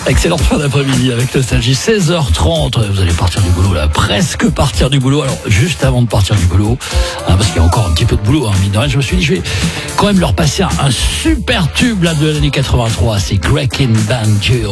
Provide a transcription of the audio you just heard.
Excellente fin d'après-midi avec Nostalgie, 16h30. Vous allez partir du boulot là, presque partir du boulot. Alors juste avant de partir du boulot, parce qu'il y a encore un petit peu de boulot, mine de rien, je me suis dit je vais quand même leur passer un super tube là de l'année 83. C'est Greg in Banjo.